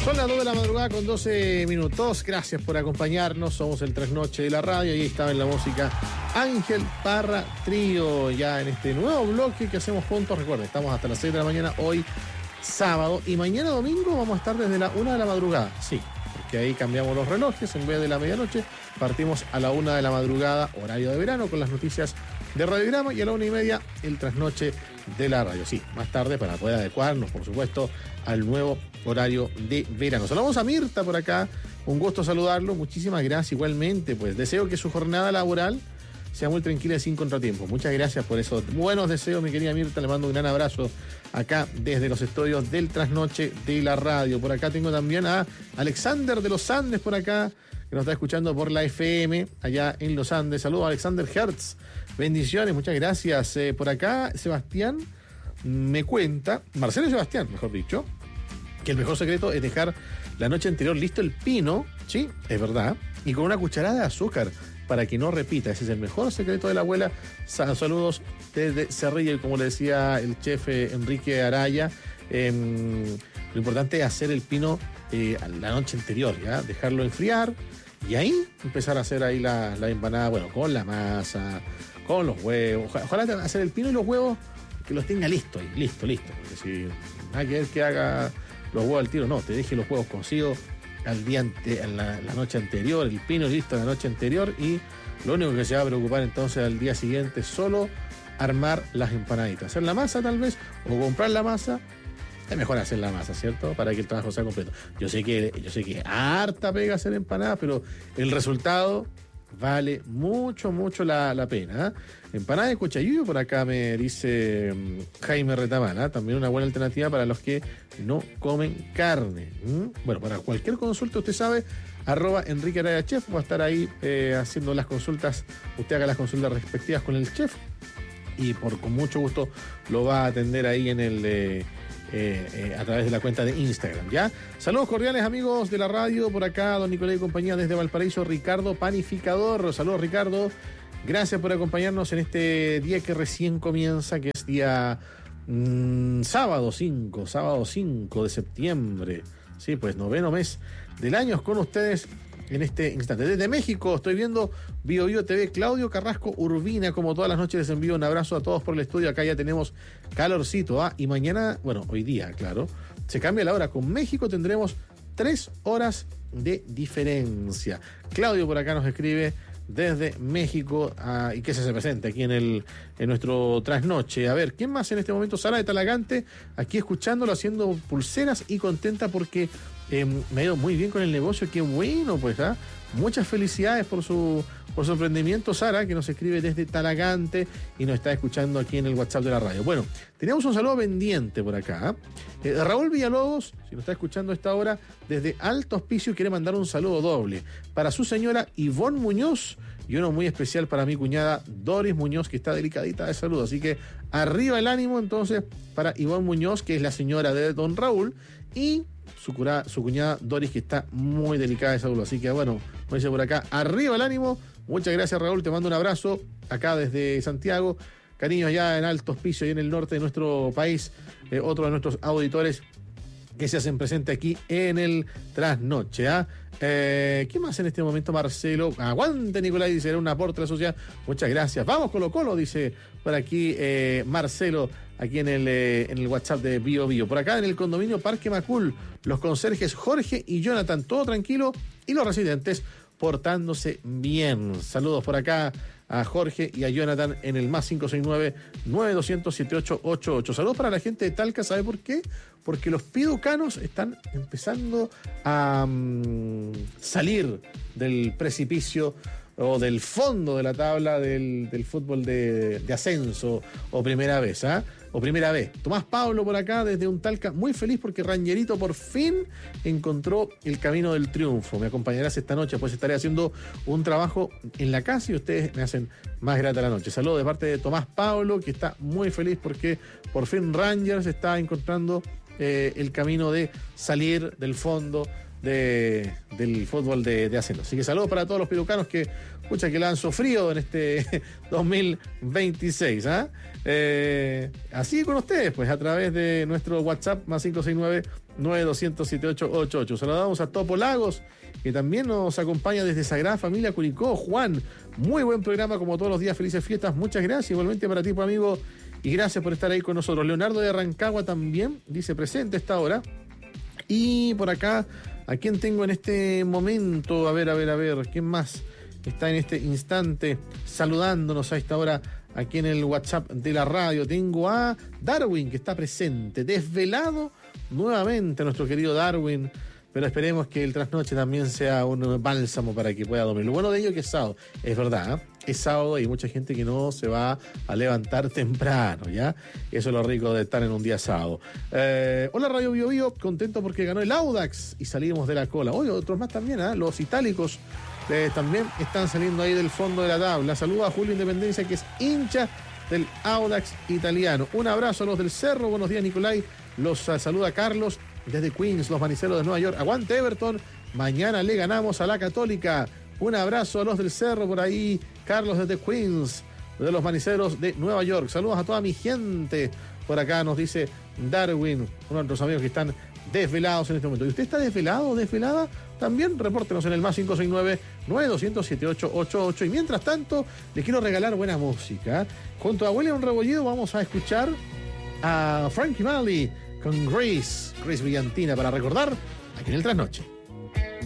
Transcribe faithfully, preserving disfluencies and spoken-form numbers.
Son las dos de la madrugada con doce minutos. Gracias por acompañarnos. Somos el Trasnoche de la radio. Y ahí estaba en la música Ángel Parra Trío. Ya en este nuevo bloque que hacemos juntos. Recuerden, estamos hasta las seis de la mañana hoy sábado. Y mañana domingo vamos a estar desde la una de la madrugada. Sí, porque ahí cambiamos los relojes. En vez de la medianoche, partimos a la una de la madrugada, horario de verano, con las noticias de Radiograma. Y a la una y media, el Trasnoche de la radio. Sí, más tarde para poder adecuarnos, por supuesto, al nuevo horario de verano. Saludamos a Mirta por acá, un gusto saludarlo, muchísimas gracias igualmente, pues deseo que su jornada laboral sea muy tranquila y sin contratiempo. Muchas gracias por esos buenos deseos, mi querida Mirta, le mando un gran abrazo acá desde los estudios del Trasnoche de la radio. Por acá tengo también a Alexander de los Andes por acá, que nos está escuchando por la F M allá en los Andes. Saludos a Alexander Hertz, bendiciones, muchas gracias. Eh, por acá Sebastián me cuenta, Marcelo Sebastián, mejor dicho, que el mejor secreto es dejar la noche anterior listo el pino, sí, es verdad, y con una cucharada de azúcar para que no repita. Ese es el mejor secreto de la abuela. Saludos desde Cerrillo, y como le decía el chef eh, Enrique Araya, eh, lo importante es hacer el pino eh, la noche anterior, ya dejarlo enfriar y ahí empezar a hacer ahí la, la empanada, bueno, con la masa, con los huevos. Ojalá hacer el pino y los huevos que los tenga listo ahí, listo, listo, porque si hay que ver que haga los huevos al tiro, no, te deje los huevos cocidos al día ante, la, la noche anterior, el pino listo la noche anterior, y lo único que se va a preocupar entonces al día siguiente es solo armar las empanaditas, hacer la masa tal vez, o comprar la masa. Es mejor hacer la masa, ¿cierto? Para que el trabajo sea completo. Yo sé que, yo sé que harta pega hacer empanadas, pero el resultado vale mucho, mucho la, la pena. ¿eh? Empanada de cochayuyo, por acá me dice um, Jaime Retamana, ¿eh? También una buena alternativa para los que no comen carne. ¿Mm? Bueno, para cualquier consulta, usted sabe, arroba Enrique Araya Chef, va a estar ahí eh, haciendo las consultas, usted haga las consultas respectivas con el chef, y por con mucho gusto lo va a atender ahí en el... Eh, Eh, eh, a través de la cuenta de Instagram, ¿ya? Saludos cordiales, amigos de la radio, por acá, don Nicolás y compañía desde Valparaíso, Ricardo Panificador. Saludos, Ricardo. Gracias por acompañarnos en este día que recién comienza, que es día mmm, sábado cinco, sábado cinco de septiembre. Sí, pues noveno mes del año con ustedes en este instante. Desde México estoy viendo Bio Bio T V, Claudio Carrasco Urbina, como todas las noches les envío un abrazo a todos por el estudio. Acá ya tenemos calorcito, ¿ah? Y mañana, bueno, hoy día, claro, se cambia la hora. Con México tendremos tres horas de diferencia. Claudio por acá nos escribe desde México, uh, y que se, se presente aquí en el en nuestro trasnoche. A ver, ¿quién más en este momento? Sara de Talagante, aquí escuchándolo, haciendo pulseras y contenta porque eh, me ha ido muy bien con el negocio. Qué bueno, pues, ¿ah? Muchas felicidades por su por su emprendimiento, Sara, que nos escribe desde Talagante y nos está escuchando aquí en el WhatsApp de la radio. Bueno, teníamos un saludo pendiente por acá. Eh, Raúl Villalobos, si nos está escuchando a esta hora, desde Alto Hospicio, quiere mandar un saludo doble para su señora Ivonne Muñoz y uno muy especial para mi cuñada Doris Muñoz, que está delicadita de salud. Así que arriba el ánimo entonces para Ivonne Muñoz, que es la señora de don Raúl, y su, cura, su cuñada Doris, que está muy delicada de salud. Así que bueno, como dice por acá, arriba el ánimo. Muchas gracias, Raúl, te mando un abrazo acá desde Santiago. Cariños allá en Alto Hospicio y en el norte de nuestro país, eh, otro de nuestros auditores que se hacen presente aquí en el Trasnoche. ¿ah? Eh, ¿Qué más en este momento, Marcelo? Aguante, Nicolás, dice, era un aporte a la sociedad. Muchas gracias. Vamos, Colo Colo, dice por aquí eh, Marcelo, aquí en el, eh, en el WhatsApp de Bio Bio. Por acá en el condominio Parque Macul, los conserjes Jorge y Jonathan, todo tranquilo, y los residentes portándose bien. Saludos por acá a Jorge y a Jonathan en el más cinco seis nueve, nueve dos cero cero, siete ocho ocho ocho. Saludos para la gente de Talca, ¿sabe por qué? Porque los piducanos están empezando a um, salir del precipicio o del fondo de la tabla del, del fútbol de, de ascenso o primera vez, ¿ah? ¿eh? O primera vez. Tomás Pablo por acá desde un Talca, muy feliz porque Rangerito por fin encontró el camino del triunfo. Me acompañarás esta noche, pues estaré haciendo un trabajo en la casa y ustedes me hacen más grata la noche. Saludos de parte de Tomás Pablo, que está muy feliz porque por fin Rangers está encontrando eh, el camino de salir del fondo de, del fútbol de, de ascenso. Así que saludos para todos los pilucanos que, escucha, que la han sufrido en este dos mil veintiséis. ¿eh? Eh, así con ustedes, pues a través de nuestro WhatsApp más cinco seis nueve, nueve dos cero cero, siete ocho ocho ocho. Saludamos a Topo Lagos, que también nos acompaña desde Sagrada Familia Curicó. Juan, muy buen programa como todos los días, felices fiestas, muchas gracias, igualmente para ti, pues, amigo, y gracias por estar ahí con nosotros. Leonardo de Rancagua también dice presente a esta hora. Y por acá, ¿a quién tengo en este momento? A ver, a ver, a ver, ¿quién más está en este instante saludándonos a esta hora aquí en el WhatsApp de la radio? Tengo a Darwin, que está presente, desvelado nuevamente nuestro querido Darwin, pero esperemos que el trasnoche también sea un bálsamo para que pueda dormir. Lo bueno de ello es que es sábado, es verdad, ¿eh? Es sábado y hay mucha gente que no se va a levantar temprano, ¿ya? Eso es lo rico de estar en un día sábado. Eh, hola Radio Bio Bio, contento porque ganó el Audax y salimos de la cola. Oye, otros más también, ¿eh? Los itálicos eh, también están saliendo ahí del fondo de la tabla. Saluda a Julio Independencia, que es hincha del Audax italiano. Un abrazo a los del Cerro, buenos días Nicolai. Los uh, saluda Carlos desde Queens, los maniceros de Nueva York. Aguante Everton, mañana le ganamos a la Católica. Un abrazo a los del Cerro por ahí, Carlos desde Queens, de los maniceros de Nueva York. Saludos a toda mi gente. Por acá nos dice Darwin, uno de nuestros amigos que están desvelados en este momento. ¿Y usted está desvelado o desvelada? También repórtenos en el más cinco seis nueve, nueve dos cero cero, siete ocho ocho ocho. Y mientras tanto, les quiero regalar buena música. Junto a William Rebolledo vamos a escuchar a Frankie Valli con Grace, Grace Brillantina, para recordar aquí en el Trasnoche.